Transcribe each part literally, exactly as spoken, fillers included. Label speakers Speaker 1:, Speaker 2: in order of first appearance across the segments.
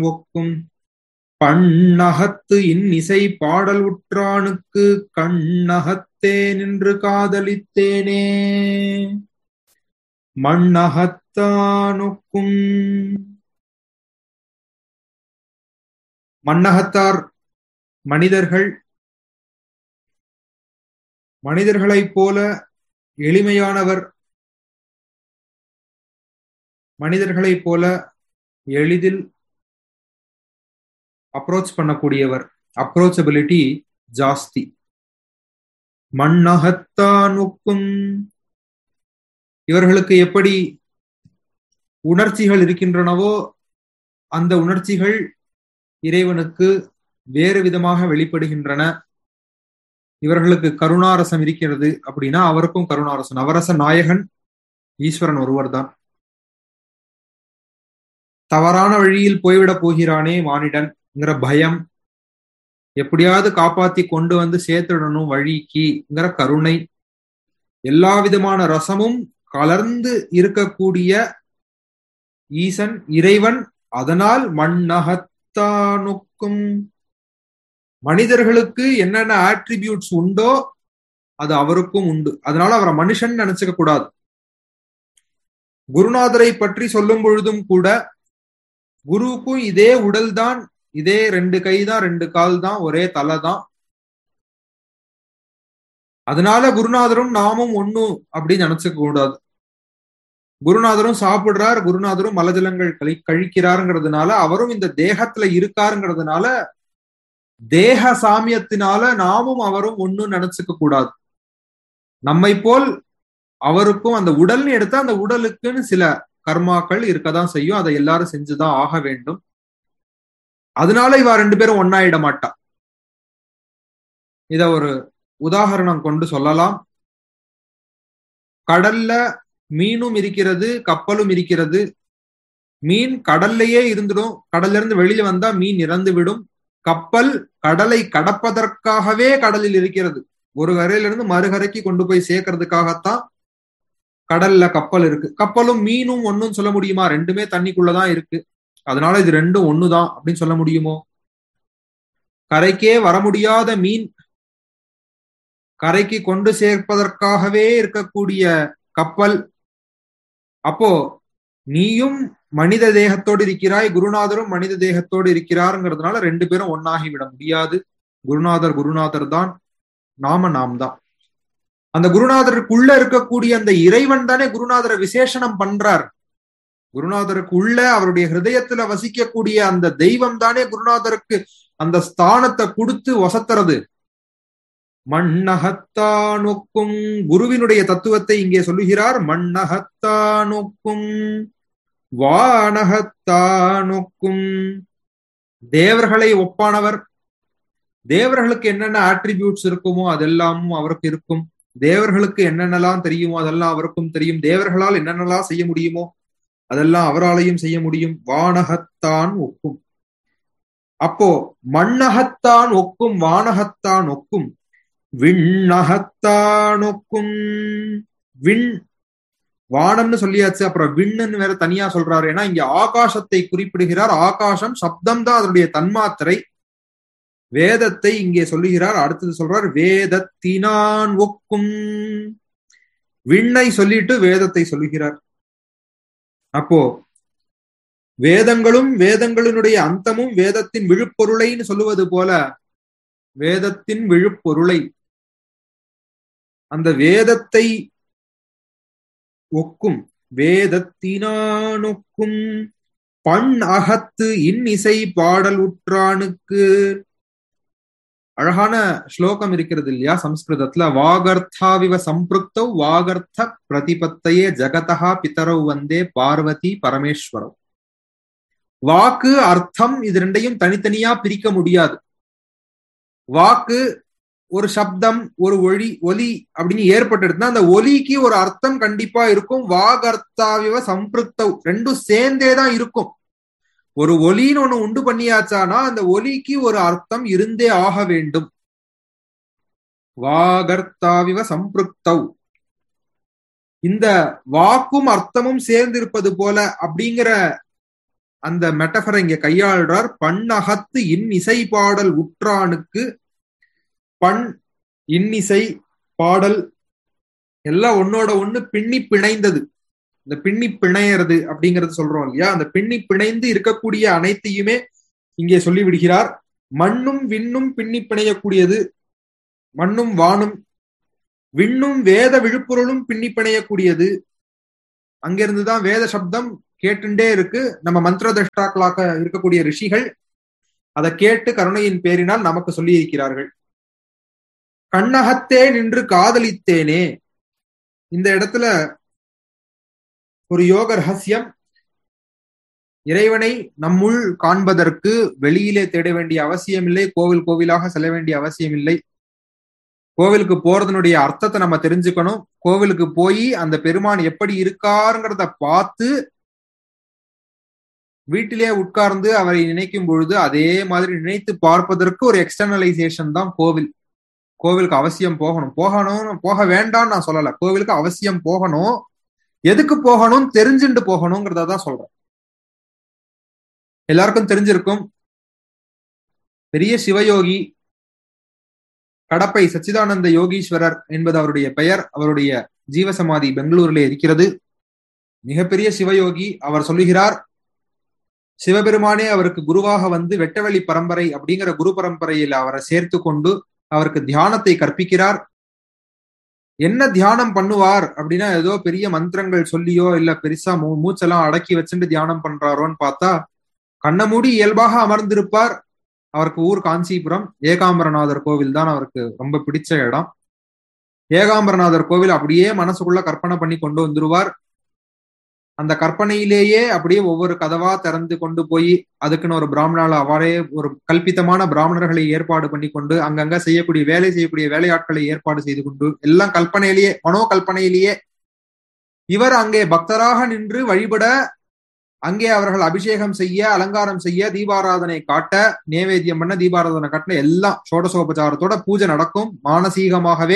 Speaker 1: ஒக்கும் பண்ணகத்து இன்னிசை பாடல் உற்றானுக்கு கண்ணகத்தே நின்று காதலித்தேனே. மண்ணகத்தானொக்கும் மண்ணகத்தார் மனிதர்கள் மனிதர்களைப் போல எளிமையானவர், மனிதர்களைப் போல எளிதில் அப்ரோச் பண்ணக்கூடியவர், அப்ரோச்சபிலிட்டி ஜாஸ்தி. மண்ணகத்தானுக்கும் இவர்களுக்கு எப்படி உணர்ச்சிகள் இருக்கின்றனவோ அந்த உணர்ச்சிகள் இறைவனுக்கு வேறு விதமாக வெளிப்படுகின்றன. இவர்களுக்கு கருணாரசம் இருக்கிறது அப்படின்னா அவருக்கும் கருணாரசம். நவரச நாயகன் ஈஸ்வரன் ஒருவர் தான். தவறான வழியில் போய்விடப் போகிறானே மானிடன்ங்கிற பயம், எப்படியாவது காப்பாத்தி கொண்டு வந்து சேர்த்துடணும் வழிக்குங்கிற கருணை, எல்லா விதமான ரசமும் கலர்ந்து இருக்கக்கூடிய ஈசன் இறைவன். அதனால் மண்ணகத்தானுக்கும் மனிதர்களுக்கு என்னென்ன ஆட்ரிபியூட்ஸ் உண்டோ அது அவருக்கும் உண்டு. அதனால அவரை மனுஷன் நினைச்சுக்க கூடாது. குருநாதரை பற்றி சொல்லும் பொழுதும் கூட குருவுக்கும் இதே உடல் தான், இதே ரெண்டு கை தான், ரெண்டு கால் தான், ஒரே தலை தான். அதனால குருநாதரும் நாமும் ஒண்ணு அப்படின்னு நினைச்சுக்க கூடாது. குருநாதரும் சாப்பிடுறார், குருநாதரும் மலஜலங்கள் கழி கழிக்கிறாருங்கிறதுனால அவரும் இந்த தேகத்துல இருக்காருங்கிறதுனால தேக சாமியத்தினால நாமும் அவரும் ஒண்ணு நினைச்சுக்க கூடாது. நம்மை போல் அவருக்கும் அந்த உடல்னு எடுத்தா அந்த உடலுக்குன்னு சில கர்மாக்கள் இருக்கதான் செய்யும். அதை எல்லாரும் செஞ்சுதான் ஆக வேண்டும். அதனால இவ ரெண்டு பேரும் ஒன்னாயிட மாட்டா. இத ஒரு உதாரணம் கொண்டு சொல்லலாம். கடல்ல மீனும் இருக்கிறது, கப்பலும் இருக்கிறது. மீன் கடல்லையே இருந்துடும், கடல்ல இருந்து வெளியில வந்தா மீன் இறந்து விடும். கப்பல் கடலை கடப்பதற்காகவே கடலில் இருக்கிறது. ஒரு கரையிலிருந்து மறுகரைக்கு கொண்டு போய் சேர்க்கறதுக்காகத்தான் கடல்ல கப்பல் இருக்கு. கப்பலும் மீனும் ஒன்னும் சொல்ல முடியுமா? ரெண்டுமே தண்ணிக்குள்ளதான் இருக்கு. அதனால இது ரெண்டும் ஒண்ணுதான் அப்படின்னு சொல்ல முடியுமோ? கரைக்கே வர முடியாத மீன் கரைக்கு கொண்டு சேர்ப்பதற்காகவே இருக்கக்கூடிய கப்பல். அப்போ நீயும் மனித தேகத்தோடு இருக்கிறாய், குருநாதரும் மனித தேகத்தோடு இருக்கிறாருங்கிறதுனால ரெண்டு பேரும் ஒன்னாகி விட முடியாது. குருநாதர் குருநாதர் தான், நாம நாம் தான். அந்த குருநாதருக்குள்ள இருக்கக்கூடிய அந்த இறைவன் தானே குருநாதரை விசேஷனம் பண்றார். குருநாதருக்கு உள்ள அவருடைய ஹிருதயத்துல வசிக்கக்கூடிய அந்த தெய்வம் தானே குருநாதருக்கு அந்த ஸ்தானத்தை கொடுத்து வசத்துறது. மண்ணகத்தானொக்கும் குருவினுடைய தத்துவத்தை இங்கே சொல்லுகிறார். மண்ணகத்தானொக்கும் வானகத்தானொக்கும் தேவர்களை ஒப்பானவர். தேவர்களுக்கு என்னென்ன ஆட்ரிபியூட்ஸ் இருக்குமோ அதெல்லாமும் அவருக்கு இருக்கும். தேவர்களுக்கு என்னென்னலாம் தெரியுமோ அதெல்லாம் அவருக்கும் தெரியும். தேவர்களால் என்னென்னலாம் செய்ய முடியுமோ அதெல்லாம் அவராலையும் செய்ய முடியும். வானகத்தான் ஒக்கும். அப்போ மண்ணகத்தான் ஒக்கும், வானகத்தான் ஒக்கும், விண்ணகத்தான் ஒக்கும். விண் வானம்னு சொல்லியாச்சு, அப்புறம் விண்ணுன்னு வேற தனியா சொல்றாரு. ஏன்னா இங்க ஆகாசத்தை குறிப்பிடுகிறார். ஆகாசம் சப்தம் தான் அதனுடைய தன்மாத்திரை. வேதத்தை இங்கே சொல்லுகிறார். அடுத்தது சொல்றார் வேதத்தினான் ஒக்கும். விண்ணை சொல்லிட்டு வேதத்தை சொல்லுகிறார். அப்போ வேதங்களும் வேதங்களினுடைய அந்தமும் வேதத்தின் விழுப்பொருளைன்னு சொல்லுவது போல வேதத்தின் விழுப்பொருளை, அந்த வேதத்தை ஒக்கும். வேதத்தினானொக்கும் பண் அகத்து இன்னிசை பாடல் உற்றானுக்கு. அழகான ஸ்லோகம் இருக்கிறது இல்லையா சம்ஸ்கிருதத்துல? வாகர்த்தாவிவ சம்பிருக்தௌ வாகர்த்த பிரதிபத்தையே ஜகதா பிதரவு வந்தே பார்வதி பரமேஸ்வரவ். வாக்கு அர்த்தம் இது ரெண்டையும் தனித்தனியா பிரிக்க முடியாது. வாக்கு ஒரு சப்தம், ஒரு ஒளி ஒலி அப்படின்னு ஏற்பட்டு அந்த ஒலிக்கு ஒரு அர்த்தம் கண்டிப்பா இருக்கும். வாகர்த்தாவிவ சம்பிருக்தவ் ரெண்டும் சேர்ந்தேதான் இருக்கும். ஒரு ஒலின்னு ஒண்ணு உண்டு பண்ணியாச்சானா அந்த ஒலிக்கு ஒரு அர்த்தம் இருந்தே ஆக வேண்டும். வாகர்த்தாவிவ சம்பிருக்தவ். இந்த வாக்கும் அர்த்தமும் சேர்ந்திருப்பது போல அப்படிங்கிற அந்த மெட்டபரை இங்க கையாளுறார். பண்ணகத்து இன்னிசை பாடல் உற்றானுக்கு, பண் இன்னிசை பாடல் எல்லாம் ஒன்னோட ஒண்ணு பின்னி பிணைந்தது. இந்த பின்னி பிணையறது அப்படிங்கறது சொல்றோம் இல்லையா, அந்த பின்னி பிணைந்து இருக்கக்கூடிய அனைத்தையுமே இங்கே சொல்லி விடுகிறார். மண்ணும் விண்ணும் பின்னி பிணையக்கூடியது, மண்ணும் வானும், விண்ணும் வேத விழுப்புரலும் பின்னி பிணையக்கூடியது. அங்கிருந்துதான் வேத சப்தம் கேட்டுண்டே இருக்கு. நம்ம மந்திர தஷ்டாக்களாக இருக்கக்கூடிய ரிஷிகள் அதை கேட்டு கருணையின் பேரினால் நமக்கு சொல்லி இருக்கிறார்கள். கண்ணகத்தே நின்று காதலித்தேனே, இந்த இடத்துல ஒரு யோக ரகசியம். இறைவனை நம்முள் காண்பதற்கு வெளியிலே தேட வேண்டிய அவசியம் இல்லை, கோவில் கோவிலாக செல்ல வேண்டிய அவசியம் இல்லை. கோவிலுக்கு போறதனுடைய அர்த்தத்தை நம்ம தெரிஞ்சுக்கணும். கோவிலுக்கு போய் அந்த பெருமான் எப்படி இருக்காருங்கிறத பார்த்து வீட்டிலே உட்கார்ந்து அவரை நினைக்கும் பொழுது அதே மாதிரி நினைத்து பார்ப்பதற்கு ஒரு எக்ஸ்டர்னலைசேஷன் தான் கோவில். கோவிலுக்கு அவசியம் போகணும், போகணும் போக வேண்டாம்னு நான் சொல்லல, கோவிலுக்கு அவசியம் போகணும். எதுக்கு போகணும் தெரிஞ்சுட்டு போகணுங்கிறத தான் சொல்றேன். எல்லாருக்கும் தெரிஞ்சிருக்கும், பெரிய சிவயோகி கடப்பை சச்சிதானந்த யோகீஸ்வரர் என்பது அவருடைய பெயர். அவருடைய ஜீவசமாதி பெங்களூரிலே இருக்கிறது. மிகப்பெரிய சிவயோகி. அவர் சொல்லுகிறார், சிவபெருமானே அவருக்கு குருவாக வந்து வெட்டவெளி பரம்பரை அப்படிங்கிற குரு பரம்பரையில் அவரை சேர்த்து கொண்டு அவருக்கு தியானத்தை கற்பிக்கிறார். என்ன தியானம் பண்ணுவார் அப்படின்னா, ஏதோ பெரிய மந்திரங்கள் சொல்லியோ இல்ல பெருசா மூ மூச்செல்லாம் அடக்கி வச்சுட்டு தியானம் பண்றாரோன்னு பார்த்தா, கண்ண மூடி இயல்பாக அமர்ந்திருப்பார். அவருக்கு ஊர் காஞ்சிபுரம். ஏகாம்பரநாதர் கோவில் தான் அவருக்கு ரொம்ப பிடிச்ச இடம். ஏகாம்பரநாதர் கோவில் அப்படியே மனசுக்குள்ள கற்பனை பண்ணி கொண்டு வந்துருவார். அந்த கற்பனையிலேயே அப்படியே ஒவ்வொரு கதவா திறந்து கொண்டு போய் அதுக்குன்னு ஒரு பிராமணால அவரே ஒரு கல்பித்தமான பிராமணர்களை ஏற்பாடு பண்ணி கொண்டு அங்கங்க செய்யக்கூடிய வேலை செய்யக்கூடிய வேலையாட்களை ஏற்பாடு செய்து கொண்டு எல்லாம் கல்பனையிலேயே, மனோ கல்பனையிலேயே இவர் அங்கே பக்தராக நின்று வழிபட, அங்கே அவர்கள் அபிஷேகம் செய்ய, அலங்காரம் செய்ய, தீபாராதனை காட்ட, நேவேத்தியம் பண்ண, தீபாராதனை காட்ட, எல்லாம் சோடசோபச்சாரத்தோட பூஜை நடக்கும். மானசீகமாகவே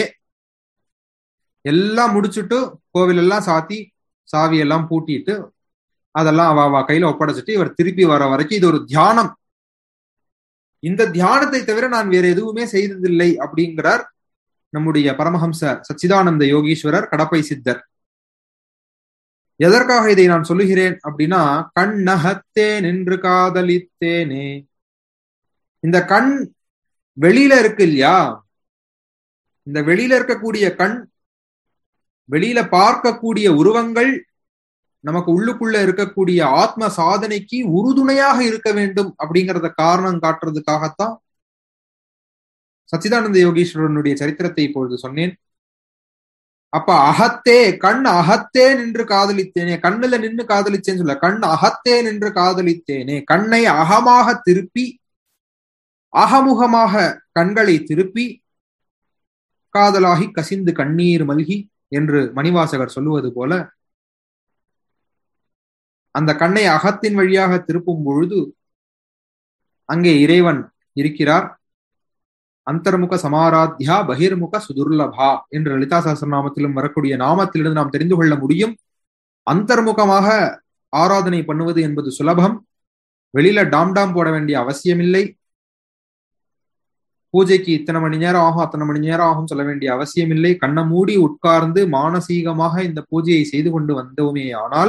Speaker 1: எல்லாம் முடிச்சுட்டு கோவில் எல்லாம் சாத்தி சாவியெல்லாம் பூட்டிட்டு அதெல்லாம் அவ அவ கையில ஒப்படைச்சிட்டு இவர் திருப்பி வர வரைக்கும் இது ஒரு தியானம். இந்த தியானத்தை தவிர நான் வேற எதுவுமே செய்ததில்லை அப்படிங்கிறார் நம்முடைய பரமஹம்ச சச்சிதானந்த யோகீஸ்வரர் கடப்பை சித்தர். எதற்காக இதை நான் சொல்லுகிறேன் அப்படின்னா, கண்ணகத்தே நின்று காதலித்தேனே, இந்த கண் வெளியில இருக்கு இல்லையா, இந்த வெளியில இருக்கக்கூடிய கண், வெளியில பார்க்கக்கூடிய உருவங்கள் நமக்கு உள்ளுக்குள்ள இருக்கக்கூடிய ஆத்ம சாதனைக்கு உறுதுணையாக இருக்க வேண்டும் அப்படிங்கறத காரணம் காட்டுறதுக்காகத்தான் சச்சிதானந்த யோகீஸ்வரனுடைய சரித்திரத்தை இப்பொழுது சொன்னேன். அப்ப அகத்தே, கண் அகத்தே நின்று காதலித்தேனே, கண்ணுல நின்று காதலிச்சேன்னு சொல்ல, கண் அகத்தே நின்று காதலித்தேனே, கண்ணை அகமாக திருப்பி அகமுகமாக கண்களை திருப்பி காதலாகி கசிந்து கண்ணீர் மல்கி என்று மணிவாசகர் சொல்லுவது போல, அந்த கண்ணை அகத்தின் வழியாக திருப்பும் பொழுது அங்கே இறைவன் இருக்கிறார். அந்தர்முக சமாராத்யா பகிர்முக சுதுர்லபா என்று லலிதா சஹஸ்ரநாமத்திலும் வரக்கூடிய நாமத்திலிருந்து நாம் தெரிந்து கொள்ள முடியும். அந்தர்முகமாக ஆராதனை பண்ணுவது என்பது சுலபம். வெளியில டாம் டாம் போட வேண்டிய அவசியமில்லை. பூஜைக்கு இத்தனை மணி நேரம் ஆகும் அத்தனை மணி நேரம் ஆகும் சொல்ல வேண்டிய அவசியம் இல்லை. கண்ணை மூடி உட்கார்ந்து மானசீகமாக இந்த பூஜையை செய்து கொண்டு வந்தோமே ஆனால்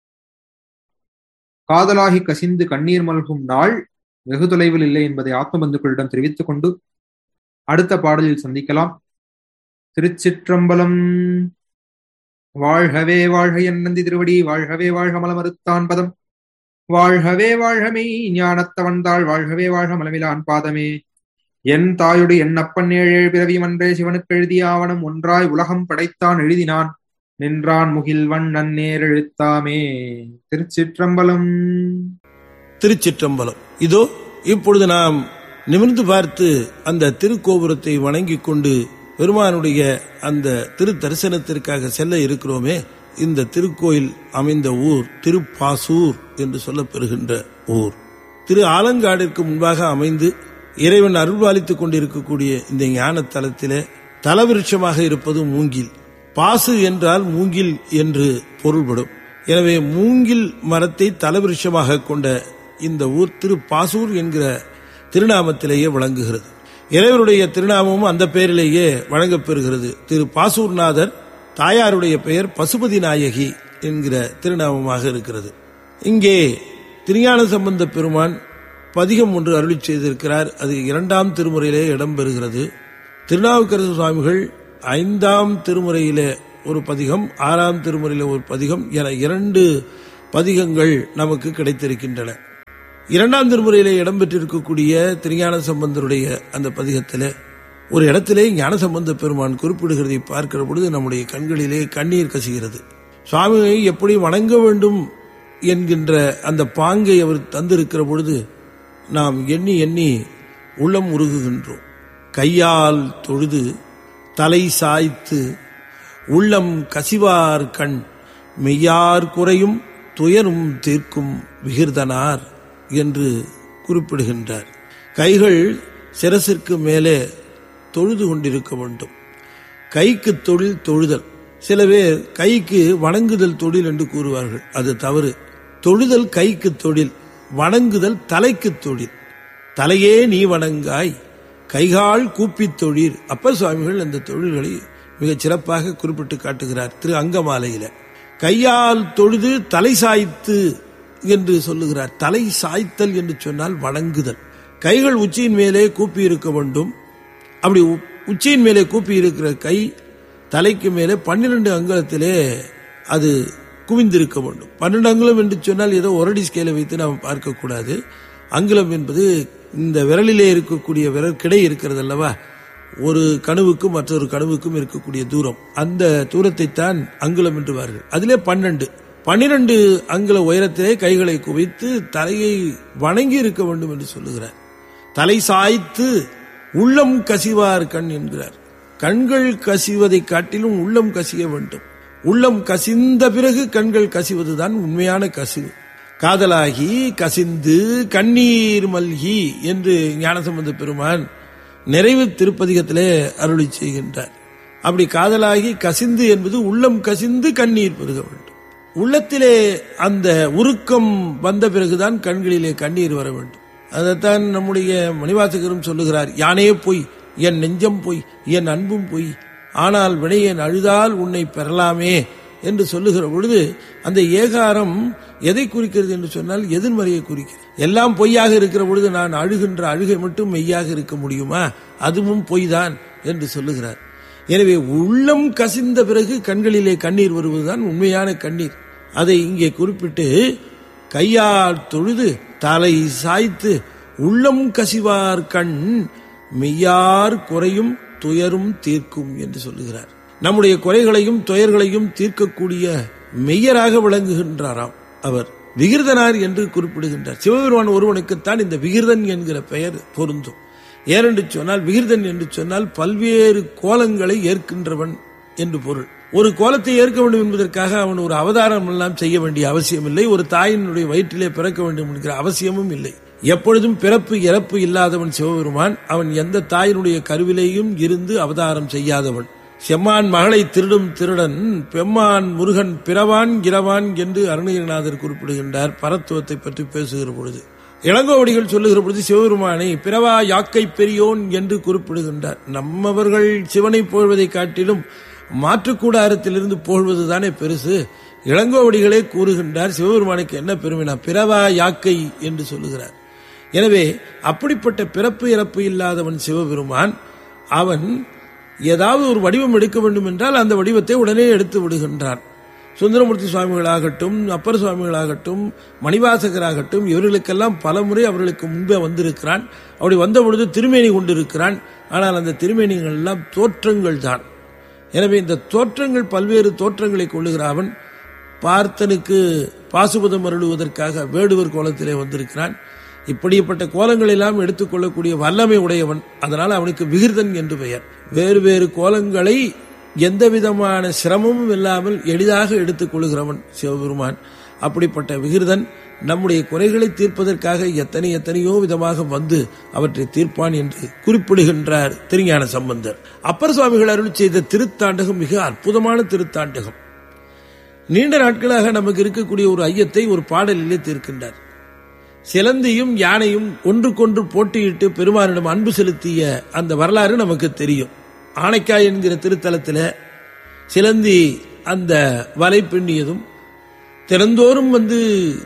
Speaker 1: காதலாகி கசிந்து கண்ணீர் மல்கும் நாள் வெகு தொலைவில் இல்லை என்பதை ஆத்ம பந்துக்களிடம் தெரிவித்துக் கொண்டு அடுத்த பாடலில் சந்திக்கலாம். திருச்சிற்றம்பலம். வாழ்கவே வாழ்க என் நந்தி திருவடி, வாழ்கவே வாழ்க மலமறுத்தான் பதம், வாழ்கவே வாழ்கமே ஞானத்தவன்தாள், வாழ்கவே வாழ்க மலமிலான் பாதமே. என் தாயுடு என் அப்பன் ஏழேழு பிறவி மன்றே சிவனுக்கு எழுதிய ஆவணம் ஒன்றாய் உலகம் படைத்தான் எழுதினான் நின்றான் முகில்வன் நன்னேர் எழுத்தாமே. திருச்சிற்றம்பலம்.
Speaker 2: திருச்சிற்றம்பலம். இதோ இப்பொழுது நாம் நிமிர்ந்து பார்த்து அந்த திருக்கோபுரத்தை வணங்கி கொண்டு பெருமானுடைய அந்த திரு தரிசனத்திற்காக செல்ல இருக்கிறோமே. இந்த திருக்கோயில் அமைந்த ஊர் திருப்பாசூர் என்று சொல்லப்பெறுகின்ற ஊர். திரு ஆலங்காடிற்கு முன்பாக அமைந்து இறைவன் அருள்பாலித்துக் கொண்டிருக்கக்கூடிய இந்த ஞான தலத்திலே தலவிருட்சமாக இருப்பது மூங்கில். பாசு என்றால் மூங்கில் என்று பொருள்படும். எனவே மூங்கில் மரத்தை தலவிருஷமாக கொண்ட இந்த ஊர் திரு பாசூர் என்கிற திருநாமத்திலேயே விளங்குகிறது. இறைவருடைய திருநாமமும் அந்த பெயரிலேயே வழங்கப்பெறுகிறது. திரு பாசூர்நாதர், தாயாருடைய பெயர் பசுபதி நாயகி என்கிற திருநாமமாக இருக்கிறது. இங்கே திருஞான சம்பந்த பெருமான் பதிகம் ஒன்று அருளி செய்திருக்கிறார். அது இரண்டாம் திருமுறையிலே இடம்பெறுகிறது. திருநாவுக்கரசு சுவாமிகள் ஐந்தாம் திருமுறையிலே ஒரு பதிகம், ஆறாம் திருமுறையிலே ஒரு பதிகம் என இரண்டு பதிகங்கள் நமக்கு கிடைத்திருக்கின்றன. இரண்டாம் திருமுறையிலே இடம்பெற்றிருக்கக்கூடிய திருஞான சம்பந்தருடைய அந்த பதிகத்திலே ஒரு இடத்திலே ஞான சம்பந்த பெருமான் குறிப்பிடுகிறதை பார்க்கிற பொழுது நம்முடைய கண்களிலே கண்ணீர் கசிகிறது. சுவாமியை எப்படி வணங்க வேண்டும் என்கின்ற அந்த பாங்கை அவர் தந்திருக்கிற பொழுது நாம் எண்ணி எண்ணி உள்ளம் உருகுகின்றோம். கையால் தொழுது தலை சாய்த்து உள்ளம் கசிவார் கண் மெய்யார் குறையும் துயரும் தீர்க்கும் விகிர்தனார் என்று குறிப்பிடுகின்றார். கைகள் சிரசிற்கு மேலே தொழுது கொண்டிருக்க வேண்டும். கைக்கு தொழில் தொழுதல். சில பேர் கைக்கு வணங்குதல் தொழில் என்று கூறுவார்கள். அது தவறு. தொழுதல் கைக்கு தொழில், வணங்குதல் தலைக்கு தொழில். தலையே நீ வணங்காய், கைகால் கூப்பி தொழில். அப்பர் சுவாமிகள் அந்த தொழில்களை மிகச் சிறப்பாக குறிப்பிட்டு காட்டுகிறார் திரு அங்கமாலையில. கையால் தொழுது தலை சாய்த்து என்று சொல்லுகிறார். தலை சாய்த்தல் என்று சொன்னால் வணங்குதல். கைகள் உச்சியின் மேலே கூப்பி இருக்க வேண்டும். அப்படி உச்சியின் மேலே கூப்பி இருக்கிற கை தலைக்கு மேலே பன்னிரண்டு அங்குலத்திலே அது குவிந்திருக்க வேண்டும். பன்னெண்டு அங்குலம் என்று சொன்னால் ஏதோ ஒரடி ஸ்கேலை வைத்து நாம் பார்க்கக்கூடாது. அங்குலம் என்பது இந்த விரலிலே இருக்கக்கூடிய விரல் கிடை இருக்கிறது அல்லவா, ஒரு கணுவுக்கும் மற்றொரு கணுவுக்கும் இருக்கக்கூடிய தூரம், அந்த தூரத்தை தான் அங்குலம் என்றுவார்கள். அதிலே பன்னெண்டு பன்னிரண்டு அங்குல உயரத்திலே கைகளை குவித்து தலையை வணங்கி இருக்க வேண்டும் என்று சொல்லுகிறார். தலை சாய்த்து உள்ளம் கசிவார் கண் என்கிறார். கண்கள் கசிவதை காட்டிலும் உள்ளம் கசிய வேண்டும். உள்ளம் கசிந்த பிறகு கண்கள் கசிவதுதான் உண்மையான கசிவு. காதலாகி கசிந்து கண்ணீர் மல்கி என்று ஞானசம்பந்த பெருமான் நிறைவு திருப்பதிகத்திலே அருளி செய்கின்றார். அப்படி காதலாகி கசிந்து என்பது உள்ளம் கசிந்து கண்ணீர் பெருக வேண்டும். உள்ளத்திலே அந்த உருக்கம் வந்த பிறகுதான் கண்களிலே கண்ணீர் வர வேண்டும். அதைத்தான் நம்முடைய மணிவாசகரும் சொல்லுகிறார். யானே பொய், என் நெஞ்சம் பொய், என் அன்பும் பொய், ஆனால் வினையேன் அழுதால் உன்னை பெறலாமே என்று சொல்லுகிற பொழுது அந்த ஏகாரம் எதை குறிக்கிறது என்று சொன்னால் எதிர்மறையை குறிக்கிறது. எல்லாம் பொய்யாக இருக்கிற பொழுது நான் அழுகின்ற அழுகை மட்டும் மெய்யாக இருக்க முடியுமா? அதுவும் பொய் தான் என்று சொல்லுகிறார். எனவே உள்ளம் கசிந்த பிறகு கண்களிலே கண்ணீர் வருவதுதான் உண்மையான கண்ணீர். அதை இங்கே குறிப்பிட்டு கையால் தொழுது தலை சாய்த்து உள்ளம் கசிவார் கண் மெய்யார் குறையும் துயரும் தீர்க்கும் என்று சொல்லுகிறார். நம்முடைய குறைகளையும் துயர்களையும் தீர்க்கக்கூடிய மெய்யராக விளங்குகின்றாராம் அவர். விகிர்தனார் என்று குறிப்பிடுகின்றார். சிவபெருமான் ஒருவனுக்குத்தான் இந்த விகிர்தன் என்கிற பெயர் பொருந்தும். ஏனென்று சொன்னால் விகிர்தன் என்று சொன்னால் பல்வேறு கோலங்களை ஏற்கின்றவன் என்று பொருள். ஒரு கோலத்தை ஏற்க வேண்டும் என்பதற்காக அவன் ஒரு அவதாரம் எல்லாம் செய்ய வேண்டிய அவசியம் இல்லை. ஒரு தாயினுடைய வயிற்றிலே பிறக்க வேண்டும் என்கிற அவசியமும் இல்லை. எப்பொழுதும் பிறப்பு இறப்பு இல்லாதவன் சிவபெருமான். அவன் எந்த தாயினுடைய கருவிலேயும் இருந்து அவதாரம் செய்யாதவன். செம்மான் மகளை திருடும் திருடன் பெம்மான் முருகன் பிறவான் இரவான் என்று அருணகிரிநாதர் குறிப்பிடுகின்றார். பரத்துவத்தை பற்றி பேசுகிற பொழுது இளங்கோவடிகள் சொல்லுகிற பொழுது சிவபெருமானை பிறவா யாக்கை பெரியோன் என்று குறிப்பிடுகின்றார். நம்மவர்கள் சிவனை போழ்வதை காட்டிலும் மாற்றுக்கூடாரத்திலிருந்து போழ்வதுதானே பெருசு. இளங்கோவடிகளே கூறுகின்றார் சிவபெருமானுக்கு என்ன பெருமைனா பிறவா யாக்கை என்று சொல்லுகிறார். எனவே அப்படிப்பட்ட பிறப்பு இறப்பு இல்லாதவன் சிவபெருமான். அவன் ஏதாவது ஒரு வடிவம் எடுக்க வேண்டும் என்றால் அந்த வடிவத்தை உடனே எடுத்து விடுகின்றான். சுந்தரமூர்த்தி சுவாமிகளாகட்டும், அப்பர் சுவாமிகளாகட்டும், மணிவாசகராகட்டும், இவர்களுக்கெல்லாம் பல முறை அவர்களுக்கு முன்பே வந்திருக்கிறான். அப்படி வந்த பொழுது திருமேனி கொண்டிருக்கிறான். ஆனால் அந்த திருமேனிகள் எல்லாம் தோற்றங்கள் தான். எனவே இந்த தோற்றங்கள் பல்வேறு தோற்றங்களை கொள்ளுகிற அவன் பார்த்தனுக்கு பாசுபதம் அருளுவதற்காக வேடுவர் கோலத்திலே வந்திருக்கிறான். இப்படிப்பட்ட கோலங்கள் எல்லாம் எடுத்துக்கொள்ளக்கூடிய வல்லமை உடையவன். அதனால் அவனுக்கு விகிர்தன் என்று பெயர். வேறு வேறு கோலங்களை எந்த விதமான சிரமமும் இல்லாமல் எளிதாக எடுத்துக் கொள்கிறவன் சிவபெருமான். அப்படிப்பட்ட விகிர்தன் நம்முடைய குறைகளை தீர்ப்பதற்காக எத்தனை எத்தனையோ விதமாக வந்து அவற்றை தீர்ப்பான் என்று குறிப்பிடுகின்றார் திருஞான சம்பந்தர். அப்பர் சுவாமிகள் அருள் செய்த திருத்தாண்டகம் மிக அற்புதமான திருத்தாண்டகம். நீண்ட நாட்களாக நமக்கு இருக்கக்கூடிய ஒரு ஐயத்தை ஒரு பாடலிலே தீர்க்கின்றார். சிலந்தியும் யானையும் ஒன்றுக்கொன்று போட்டியிட்டு பெருமானிடம் அன்பு செலுத்திய அந்த வரலாறு நமக்கு தெரியும். ஆனைக்காய் என்கிற திருத்தலத்தில் சிலந்தி அந்த வலை பின்னியதும் திறந்தோறும் வந்து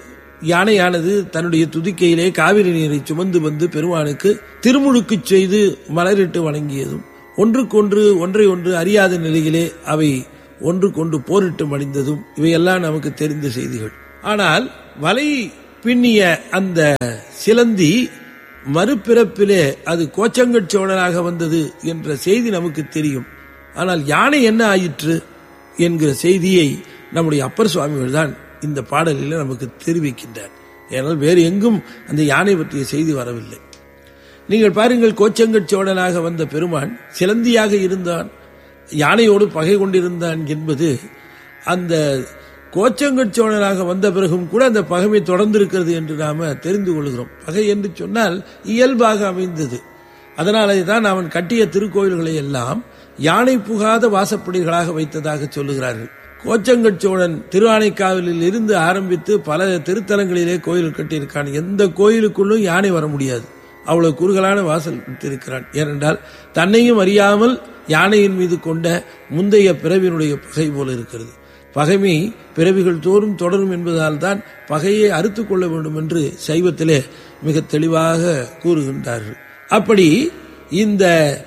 Speaker 2: யானையானது தன்னுடைய துதிக்கையிலே காவிரி நீரை சுமந்து வந்து பெருமானுக்கு திருமுழுக்கு செய்து மலரிட்டு வணங்கியதும் ஒன்றுக்கொன்று ஒன்றை ஒன்று அறியாத நிலையிலே அவை ஒன்றுக்கொண்டு போரிட்டு மடிந்ததும் இவையெல்லாம் நமக்கு தெரிந்த செய்திகள். ஆனால் வலை பின்னிய அந்த சிலந்தி மறுபிறப்பிலே அது கோச்சங்கட் சோழனாக வந்தது என்ற செய்தி நமக்கு தெரியும். ஆனால் யானை என்ன ஆயிற்று என்கிற செய்தியை நம்முடைய அப்பர் சுவாமிகள் தான் இந்த பாடலில் நமக்கு தெரிவிக்கின்றார். ஏனால் வேறு எங்கும் அந்த யானை பற்றிய செய்தி வரவில்லை. நீங்கள் பாருங்கள், கோச்சங்கட் சோழனாக வந்த பெருமான் சிலந்தியாக இருந்தான், யானையோடு பகை கொண்டிருந்தான் என்பது அந்த கோச்சங்கட் சோழனாக வந்த பிறகும் கூட அந்த பகைமை தொடர்ந்திருக்கிறது என்று நாம தெரிந்து கொள்கிறோம். பகை என்று சொன்னால் இயல்பாக அமைந்தது. அதனாலே தான் அவன் கட்டிய திருக்கோயில்களை எல்லாம் யானை புகாத வாசப்படிகளாக வைத்ததாக சொல்லுகிறார்கள். கோச்சங்கட் சோழன் திருவானைக்காவலில் இருந்து ஆரம்பித்து பல திருத்தலங்களிலே கோயில் கட்டியிருக்கான். எந்த கோயிலுக்குள்ளும் யானை வர முடியாது, அவ்வளவு குறுகலான வாசல் இருக்கிறான். ஏனென்றால் தன்னையும் அறியாமல் யானையின் மீது கொண்ட முந்தைய பிறவியினுடைய பகை போல இருக்கிறது. பகைமை பிறவிகள் தோறும் தொடரும் என்பதால் தான் பகையை அறுத்துக் கொள்ள வேண்டும் என்று சைவத்திலே மிக தெளிவாக கூறுகின்றார்கள். அப்படி இந்த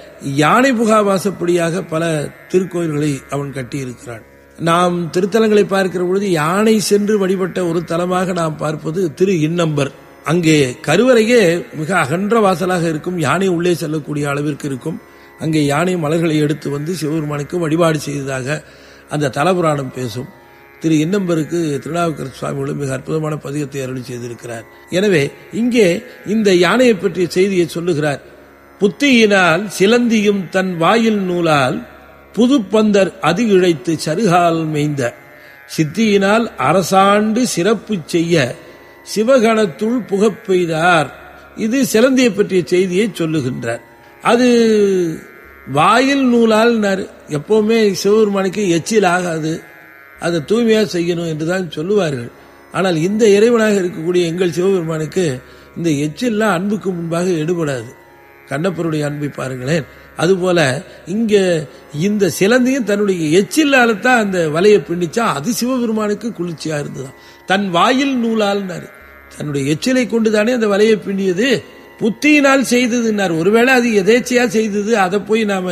Speaker 2: யானை புகா வாசப்படியாக பல திருக்கோயில்களை அவன் கட்டியிருக்கிறான். நாம் திருத்தலங்களை பார்க்கிற பொழுது யானை சென்று வழிபட்ட ஒரு தலமாக நாம் பார்ப்பது திரு இன்னம்பர். அங்கே கருவறையே மிக அகன்ற வாசலாக இருக்கும், யானை உள்ளே செல்லக்கூடிய அளவிற்கு இருக்கும். அங்கே யானை மலர்களை எடுத்து வந்து சிவபெருமானுக்கு வழிபாடு செய்ததாக அந்த தலபுராணம் பேசும். திரு இன்னம்பருக்கு திருநாவுக்கரசு சுவாமிகளும் மிக அற்புதமான பதிகத்தை அருளி செய்திருக்கிறார். எனவே இங்கே இந்த யானையை பற்றிய செய்தியை சொல்லுகிறார். புத்தியினால் சிலந்தியும் தன் வாயில் நூலால் புதுப்பந்தர் அது இழைத்து சருகால் மேய்ந்த சித்தியினால் அரசாண்டு சிறப்பு செய்ய சிவகணத்துள் புகப் பெய்தார். இது சிலந்தியை பற்றிய செய்தியை சொல்லுகின்றார். அது வாயில் நூலால் எப்பவுமே சிவபெருமானுக்கு எச்சில் ஆகாது, அதை தூய்மையா செய்யணும் என்றுதான் சொல்லுவார்கள். ஆனால் இந்த இறைவனாக இருக்கக்கூடிய எங்கள் சிவபெருமானுக்கு இந்த எச்சில்லாம் அன்புக்கு முன்பாக எடுபடாது. கண்ணப்பருடைய அன்பை பாருங்களேன். அதுபோல இங்க இந்த சிலந்தியும் தன்னுடைய எச்சில்லால தான் அந்த வலையை பின்னிச்சா, அது சிவபெருமானுக்கு குளிர்ச்சியா இருந்ததான். தன் வாயில் நூலால், தன்னுடைய எச்சிலை கொண்டுதானே அந்த வலையை பின்னியது. புத்தியினால் செய்ததுன்னார். ஒருவேளை அது எதேச்சையா செய்தது, அதை போய் நாம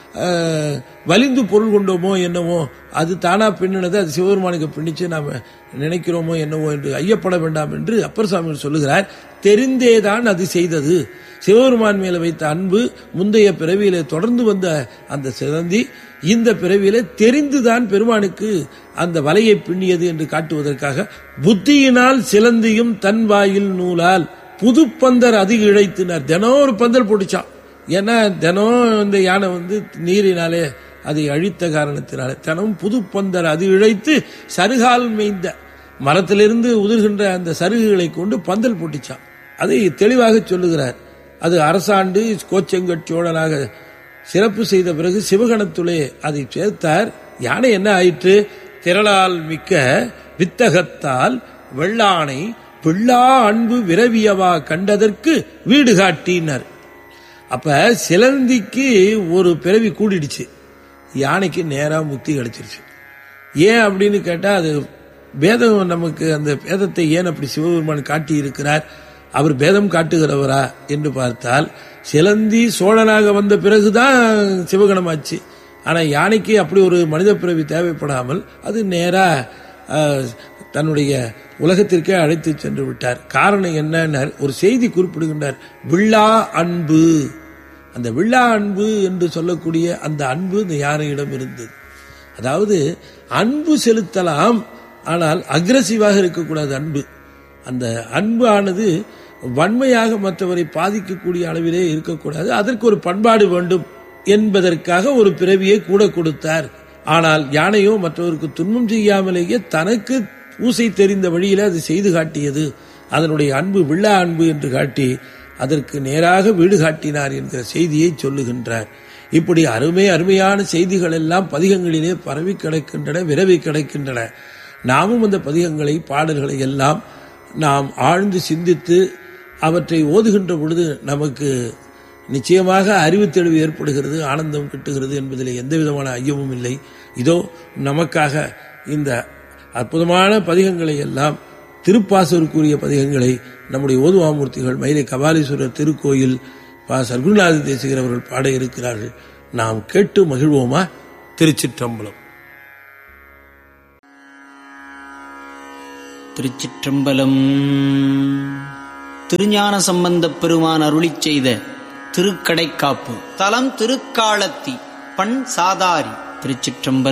Speaker 2: வலிந்து பொருள் கொண்டோமோ என்னவோ, அது தானா பின்னினது, அது சிவபெருமானுக்கு பின்னிச்சு நாம நினைக்கிறோமோ என்னவோ என்று ஐயப்பட வேண்டாம் என்று அப்பர் சுவாமிகள் சொல்லுகிறார். தெரிந்தேதான் அது செய்தது. சிவபெருமான் மேல வைத்த அன்பு முந்தைய பிறவியிலே தொடர்ந்து வந்த அந்த சிலந்தி இந்த பிறவியிலே தெரிந்துதான் பெருமானுக்கு அந்த வலையை பின்னியது என்று காட்டுவதற்காக புத்தியினால் சிலந்தியும் தன் வாயில் நூலால் புதுப்பந்தர் அது இழைத்தினார். தினம் ஒரு பந்தல் போட்டுச்சான். ஏன்னா தினம் இந்த யானை வந்து நீரினாலே அதை அழித்த காரணத்தினாலே தினம் புதுப்பந்தர் அது இழைத்து சருகால் மேய்ந்த மரத்திலிருந்து உதிர்கின்ற அந்த சருகுகளை கொண்டு பந்தல் போட்டுச்சான். அதை தெளிவாக சொல்லுகிறார். அது அரசாண்டு கோச்சங்கட் சோழனாக சிறப்பு செய்த பிறகு சிவகணத்துளே அதை சேர்த்தார். யானை என்ன ஆயிற்று? திரளால் மிக்க வித்தகத்தால் வெள்ளானை பிள்ளா அன்பு விரவியவா கண்டதற்கு வீடு காட்டினார். அப்ப சிலந்திக்கு ஒரு பிறவி கூடிடுச்சு, யானைக்கு நேரா முக்தி கிடைச்சிருச்சு. ஏன் அப்படின்னு கேட்டா, அது பேதம் நமக்கு அந்த பேதத்தை ஏன் அப்படி சிவபெருமான் காட்டி இருக்கிறார்? அவர் பேதம் காட்டுகிறவரா என்று பார்த்தால், சிலந்தி சோழனாக வந்த பிறகுதான் சிவகணமாச்சு. ஆனா யானைக்கு அப்படி ஒரு மனித பிறவி தேவைப்படாமல் அது நேரா தன்னுடைய உலகத்திற்கே அழைத்து சென்று விட்டார். காரணம் என்ன? ஒரு செய்தி குறிப்பிடுகின்றார். வில்லா அன்பு. அந்த வில்லா அன்பு என்று சொல்லக்கூடிய அந்த அன்பு இந்த யானையிடம் இருந்தது. அதாவது அன்பு செலுத்தலாம், ஆனால் அக்ரசிவாக இருக்கக்கூடாது அன்பு. அந்த அன்பு ஆனது வன்மையாக மற்றவரை பாதிக்கக்கூடிய அளவிலே இருக்கக்கூடாது. அதற்கு ஒரு பண்பாடு வேண்டும் என்பதற்காக ஒரு பிறவியை கூட கொடுத்தார். ஆனால் யானையோ மற்றவருக்கு துன்பம் செய்யாமலேயே தனக்கு ஊசை தெரிந்த வழியில அது செய்து காட்டியது. அதனுடைய அன்பு வில்லா அன்பு என்று காட்டி அதற்கு நேராக வீடு காட்டினார் என்கிற செய்தியை சொல்லுகின்றார். இப்படி அருமை அருமையான செய்திகள் எல்லாம் பதிகங்களிலே பரவி கிடக்கின்றன, விரவி கிடக்கின்றன. நாமும் அந்த பதிகங்களை பாடல்களை எல்லாம் நாம் ஆழ்ந்து சிந்தித்து அவற்றை ஓதுகின்ற பொழுது நமக்கு நிச்சயமாக அறிவு தெளிவு ஏற்படுகிறது, ஆனந்தம் கிட்டுகிறது என்பதில் எந்த விதமான ஐயமும் இல்லை. இதோ நமக்காக இந்த அற்புதமான பதிகங்களை எல்லாம், திருப்பாசூருக்குரிய பதிகங்களை நம்முடைய ஓதுவாமூர்த்திகள் மயிலை கபாலீஸ்வரர் திருக்கோயில் பா சர்க்குருநாத தேசிகர் அவர்கள் பாட இருக்கிறார்கள். நாம் கேட்டு மகிழ்வோமா? திருச்சிற்றம்பலம்.
Speaker 3: திருச்சிற்றம்பலம். திருஞான சம்பந்தப் பெருமான் அருளிச் செய்த திருக்கடைக்காப்பு. தலம் திருக்காலத்தி. பண் சாதாரி. திருச்சிற்றம்பலம்.